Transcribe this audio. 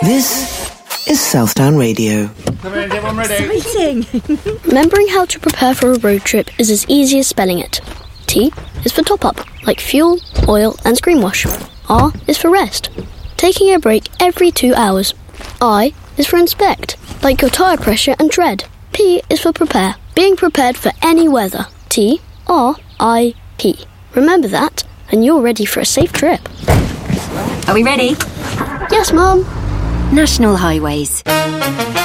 This is Southdown Radio. Come in, everyone ready? Exciting! Remembering how to prepare for a road trip is as easy as spelling it. T is for top-up, like fuel, oil and screen wash. R is for rest, taking a break every 2 hours. I is for inspect, like your tyre pressure and tread. P is for prepare, being prepared for any weather. T-R-I-P. Remember that, and you're ready for a safe trip. Are we ready? Yes, Mum. National Highways.